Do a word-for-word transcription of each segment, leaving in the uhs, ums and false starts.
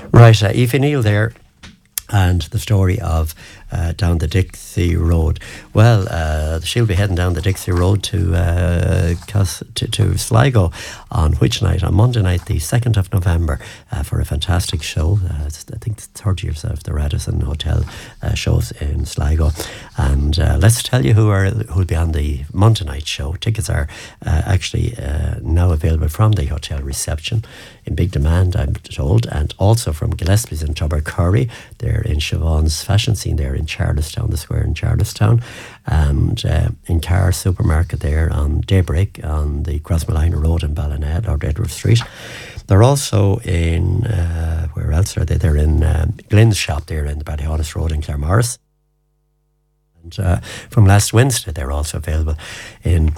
Right, uh, Aoife Neal there, and the story of uh, down the Dixie Road. Well, uh, she'll be heading down the Dixie Road to, uh, Cas- to to Sligo on which night? On Monday night, the second of November, uh, for a fantastic show. Uh, it's, I think the third year of the Radisson Hotel uh, shows in Sligo. And uh, let's tell you who are who'll be on the Monday night show. Tickets are uh, actually uh, now available from the hotel reception, in big demand, I'm told, and also from Gillespie's and Tubbercurry. They're in Siobhan's fashion scene there in Charlestown, the square in Charlestown, and uh, in Carr Supermarket there on Daybreak on the Crossmalina Road in Ballina, or Edward Street. They're also in, uh, where else are they? They're in um, Glenn's shop there in the Ballyhonest Road in Claremorris. And uh, from last Wednesday, they're also available in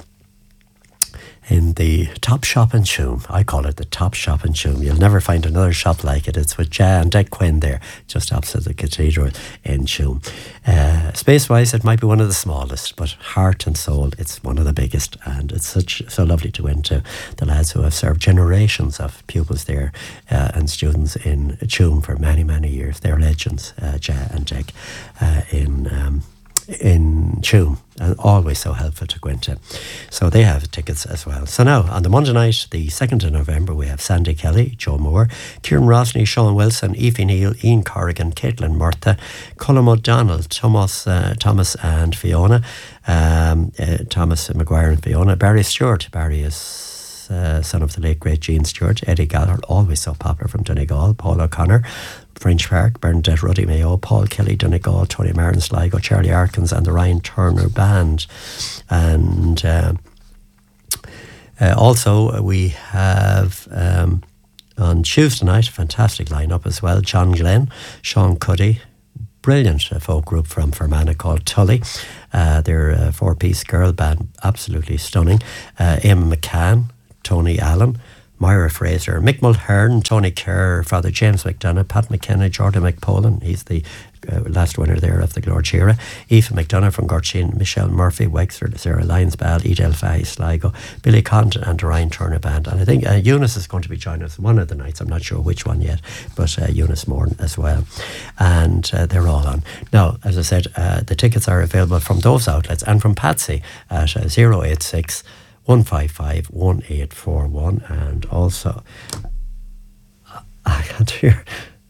in the Top Shop in Tuam. I call it the Top Shop in Tuam. You'll never find another shop like it. It's with Ja and Dec Quinn there, just opposite the cathedral in Tuam. Uh, space-wise, it might be one of the smallest, but heart and soul, it's one of the biggest, and it's such so lovely to go into. The lads who have served generations of pupils there uh, and students in Tuam for many, many years. They're legends, uh, Ja and Dec, uh, in... Um, in Tuam, and always so helpful to go into. So they have tickets as well. So now, on the Monday night, the second of November, we have Sandy Kelly, Joe Moore, Kieran Rosny, Sean Wilson, Aoife Neal, Ian Corrigan, Caitlin Murtha, Colm O'Donnell, Thomas, uh, Thomas and Fiona, um, uh, Thomas McGuire and Fiona, Barry Stewart. Barry is Uh, son of the late great Gene Stewart, Eddie Gallagher, always so popular from Donegal, Paul O'Connor, French Park, Bernadette Ruddy Mayo, Paul Kelly, Donegal, Tony Martin, Sligo, Charlie Arkins and the Ryan Turner Band. And uh, uh, also we have um, on Tuesday night, a fantastic lineup as well, John Glenn, Sean Cuddy, brilliant uh, folk group from Fermanagh called Tully. Uh, they're a four-piece girl band, absolutely stunning. Uh, Emma McCann, Tony Allen, Myra Fraser, Mick Mulhern, Tony Kerr, Father James McDonough, Pat McKenna, Jordan McPolin, he's the uh, last winner there of the Glorchira, Aoife McDonough from Gorchin, Michelle Murphy, Wexford, Sarah Lyons-Bell, Edel Fahy, Sligo, Billy Condon and the Ryan Turner Band. And I think uh, Eunice is going to be joining us one of the nights, I'm not sure which one yet, but uh, Eunice Morn as well. And uh, they're all on. Now, as I said, uh, the tickets are available from those outlets and from Patsy at uh, zero eight six, one five five, one eight four one, and also I can't hear.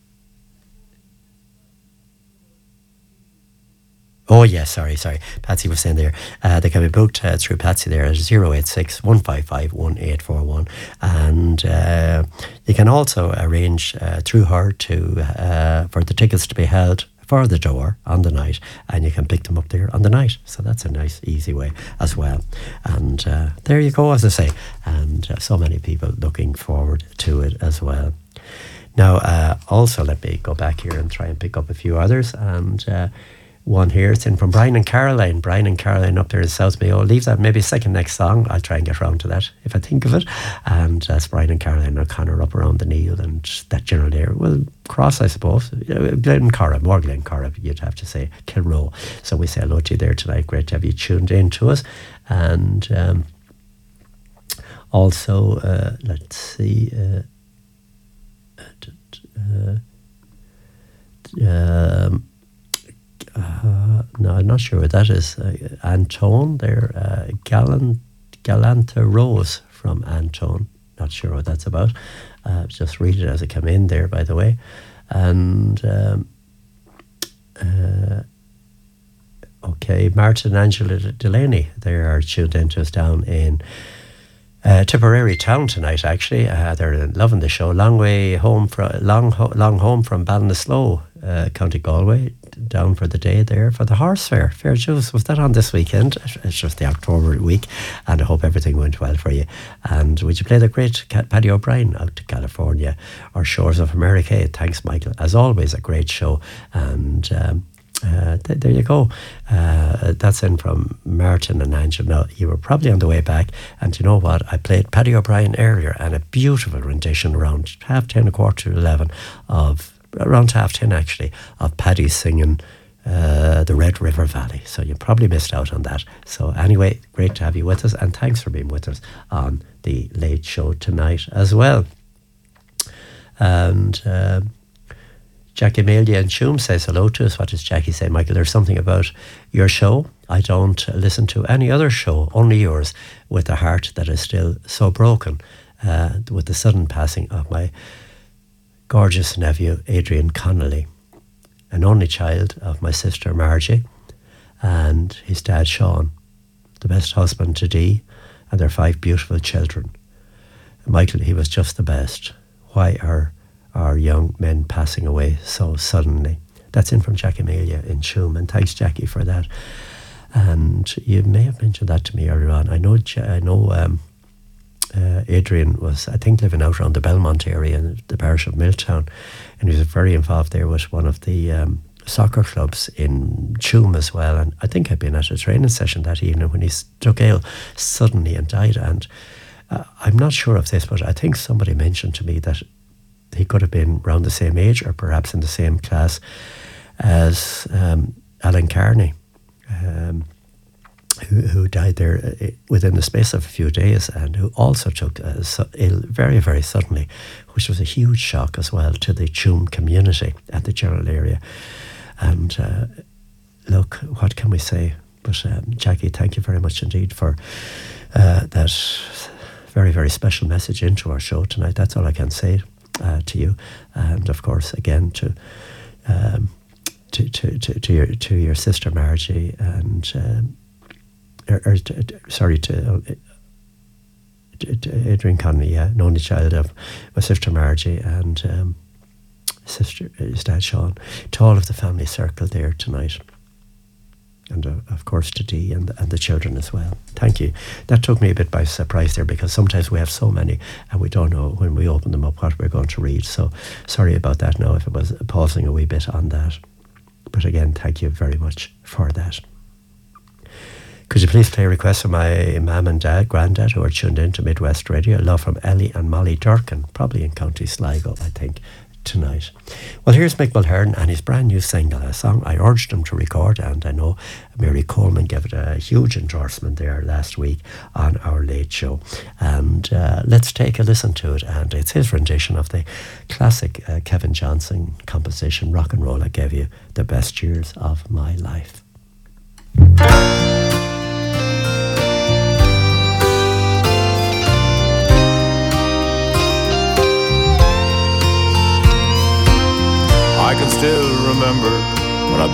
Oh yes, sorry, sorry. Patsy was saying there, uh, they can be booked uh, through Patsy there at zero eight six, one five five, one eight four one, and uh, you can also arrange uh, through her to uh, for the tickets to be held for the door on the night, and you can pick them up there on the night. So that's a nice, easy way as well. And uh, there you go, as I say, and uh, so many people looking forward to it as well. Now, uh, also let me go back here and try and pick up a few others, and uh, one here, it's in from Brian and Caroline. Brian and Caroline up there in South Mayo. Leave that maybe second next song. I'll try and get round to that if I think of it. And that's Brian and Caroline O'Connor up around the Neil and that general area. Well, Cross, I suppose. Glencorra, more Glencorra, you'd have to say. Kilroe. So we say hello to you there tonight. Great to have you tuned in to us. And um, also, uh, let's see. Uh, uh, um, Uh, no, I'm not sure what that is. Uh, Antone, there, uh, Gallant, Galanta Rose from Antone. Not sure what that's about. Uh, just read it as it came in there, by the way. And um, uh, okay, Martin and Angela Delaney, they are tuned into us down in Uh, Tipperary town tonight, actually. Uh, they're loving the show. Long way home from long, ho- long home from Ballinasloe, uh, County Galway, down for the day there for the horse fair. Fair Juice, was that on this weekend? It's just the October week, and I hope everything went well for you. And would you play the great Paddy O'Brien out to California or Shores of America? Thanks, Michael. As always, a great show. And um, Uh, th- there you go. Uh, that's in from Martin and Angela. Now, you were probably on the way back, and you know what? I played Paddy O'Brien earlier, and a beautiful rendition around half ten, a quarter to eleven of, around half ten actually, of Paddy singing uh, the Red River Valley. So you probably missed out on that. So anyway, great to have you with us, and thanks for being with us on the Late Show tonight as well. And... Uh, Jackie Amelia in Tuam says hello to us. What does Jackie say, Michael? There's something about your show. I don't listen to any other show, only yours, with a heart that is still so broken uh, with the sudden passing of my gorgeous nephew, Adrian Connolly, an only child of my sister Margie and his dad Sean, the best husband to Dee, and their five beautiful children. Michael, he was just the best. Why are our young men passing away so suddenly? That's in from Jackie Amelia in Tuam, and thanks, Jackie, for that. And you may have mentioned that to me earlier on. I know, I know um, uh, Adrian was, I think, living out around the Belmont area in the parish of Milltown, and he was very involved there with one of the um, soccer clubs in Tuam as well. And I think I'd been at a training session that evening when he struck ill suddenly and died. And uh, I'm not sure of this, but I think somebody mentioned to me that he could have been around the same age or perhaps in the same class as um, Alan Carney, um, who, who died there within the space of a few days, and who also took uh, so ill very, very suddenly, which was a huge shock as well to the Tuam community and the general area. And uh, look, what can we say? But um, Jackie, thank you very much indeed for uh, that very, very special message into our show tonight. That's all I can say uh, to you. And of course, again, to um, to, to, to, to your to your sister Margie, and um, or, or, sorry, to, uh, to, to Adrian Connolly, yeah, an only child of my sister Margie and um, sister, his dad Sean, to all of the family circle there tonight. And uh, of course to Dee and, and the children as well. Thank you. That took me a bit by surprise there, because sometimes we have so many and we don't know when we open them up what we're going to read. So sorry about that now if it was pausing a wee bit on that. But again, thank you very much for that. Could you please play requests from my mum and dad, granddad, who are tuned in to Midwest Radio? Love from Ellie and Molly Durkin, probably in County Sligo, I think, tonight. Well, here's Mick Mulhern and his brand new single, a song I urged him to record, and I know Mary Coleman gave it a huge endorsement there last week on our Late Show. And uh, let's take a listen to it, and it's his rendition of the classic uh, Kevin Johnson composition, Rock and Roll, I Gave You the Best Years of My Life.